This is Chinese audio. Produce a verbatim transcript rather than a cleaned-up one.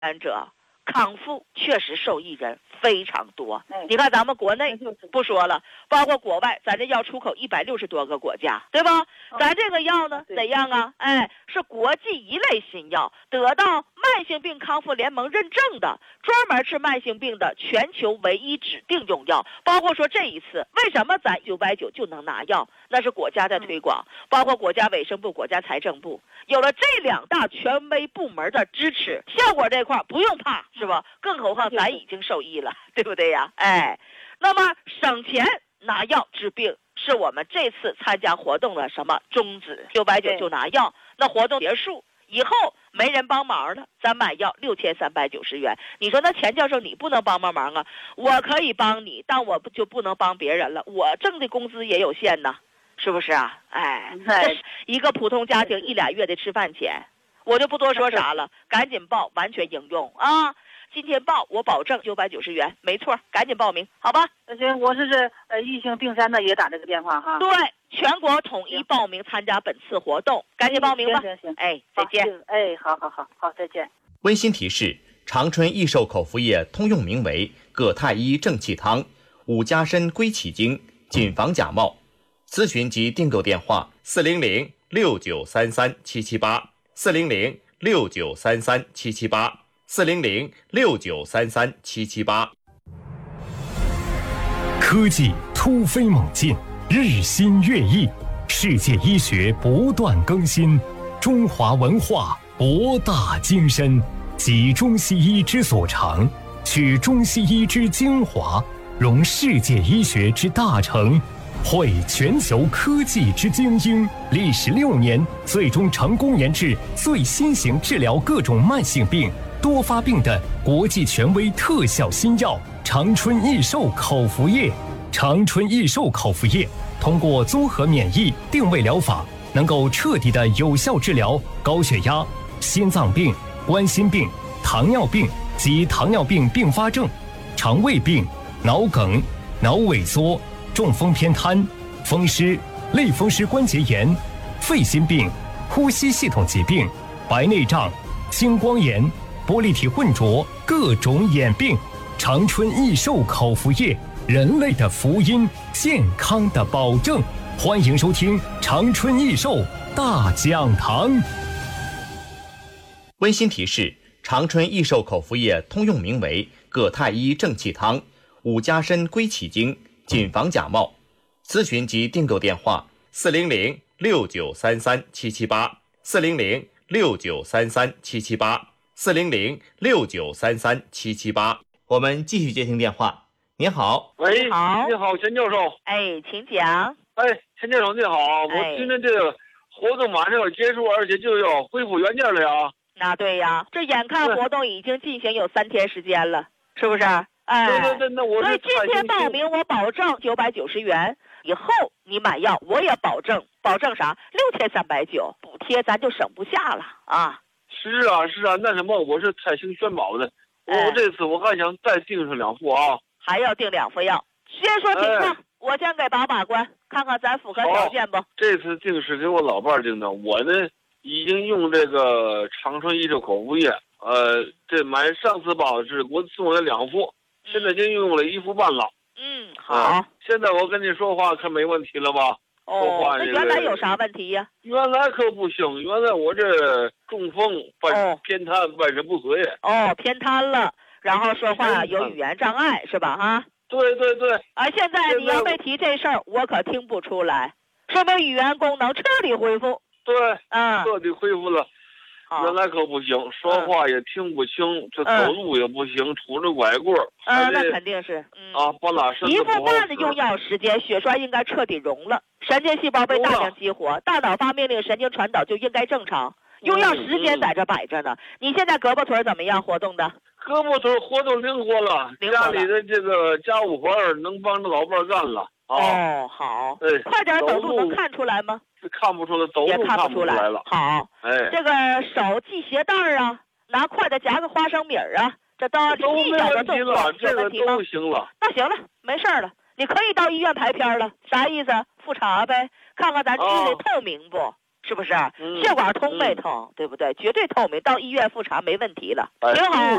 染者康复确实受益人非常多。你看咱们国内不说了，包括国外，咱这药出口一百六十多个国家，对吧？咱这个药呢怎样啊？哎，是国际一类新药，得到慢性病康复联盟认证的，专门治慢性病的全球唯一指定用药。包括说这一次为什么咱九百九就能拿药，那是国家在推广，包括国家卫生部、国家财政部有了这两大权威部门的支持，效果这块不用怕，是吧？更何况咱已经受益了，对不对呀？哎，那么省钱拿药治病是我们这次参加活动的什么宗旨？九百九就拿药，那活动结束以后没人帮忙了，咱买药六千三百九十元。你说那钱教授你不能帮帮忙啊？我可以帮你，但我就不能帮别人了，我挣的工资也有限呐，是不是啊？哎，这是一个普通家庭一俩月的吃饭钱，我就不多说啥了，赶紧报，完全应用啊！今天报我保证九百九十元，没错，赶紧报名，好吧？ 行，我是这呃异性病山的也打这个电话哈。 对，全国统一报名参加本次活动，赶紧报名吧。 行行行， 哎，再见。 哎，好好好好，再见。 温馨提示：长春益寿口服液通用名为葛泰伊正气汤，五加参归气精，谨防假冒。咨询及订购电话：四零零六九三三七七八，四零零六九三三七七八。四零零六九三三七七八。 科技突飞猛进，日新月异，世界医学不断更新，中华文化博大精深，集中西医之所长，取中西医之精华，融世界医学之大成，汇全球科技之精英，历时六年，最终成功研制最新型治疗各种慢性病多发病的国际权威特效新药长春益寿口服液。长春益寿口服液通过综合免疫定位疗法，能够彻底的有效治疗高血压、心脏病、冠心病、糖尿病及糖尿病并发症、肠胃病、脑梗、脑萎缩、中风偏瘫、风湿、类风湿关节炎、肺心病、呼吸系统疾病、白内障、青光眼、玻璃体混浊各种眼病。长春益寿口服液，人类的福音，健康的保证。欢迎收听长春益寿大讲堂。 温馨提示：长春益寿口服液通用名为葛泰伊正气汤，五加参归气精，谨防假冒。咨询及订购电话：四零零六九三三七七八，四零零六九三三七七八，四零零六九三三七七八。我们继续接听电话。您好。 喂， 好， 你好，钱教授。 哎，请讲。 哎，钱教授你好，我听着这个活动马上要结束，而且就要恢复原件了呀。 那对呀，这眼看活动已经进行有三天时间了，是不是？哎， 对对对，那我所以今天报名我保证九百九十元，以后你买药我也保证，保证啥？六千三百九，补贴咱就省不下了啊。 是啊是啊，那什么，我是采行宣保的， 哎、 我这次我还想再订上两副啊。 还要订两副药，先说情况，哎、我先给把把关，看看咱符合条件不？ 这次订是给我老伴儿订的，我呢已经用这个长春益寿口服液，呃，这买上次包是给我送了两副，现在已经用了一副半了。 嗯，好、 啊。现在我跟你说话可没问题了吧？ 哦，那原来有啥问题呀？ 原来可不行，原来我这中风、半偏瘫、半身不遂。 哦，偏瘫了。然后说话有语言障碍是吧？哈， 对对对。 啊，现在你要没提这事儿，我可听不出来，说明语言功能彻底恢复。 对， 嗯， 彻底恢复了。原来可不行，说话也听不清，嗯、这走路也不行，拄着拐棍儿。 嗯，那肯定是。嗯、 啊，把哪身子一副半的用药时间，血栓应该彻底溶了，神经细胞被大量激活，大脑发命令，神经传导就应该正常。用药时间在这摆着呢，嗯、你现在胳膊腿怎么样？活动的？ 胳膊腿活动灵活了， 灵活了， 家里的这个家务活儿能帮着老伴儿干了。啊、 哦，好， 哎， 快点走路能看出来吗？ 看不出来，走路也看不出来了。 好， 哎， 这个手系鞋带儿啊，拿筷子夹个花生米儿啊，这都都没问题了，这个都行了。 那行了，没事了，你可以到医院排片了。啥意思？复查呗，看看咱治的透明不？治是不是？血管通没通，对不对？绝对透明，到医院复查没问题了，挺好。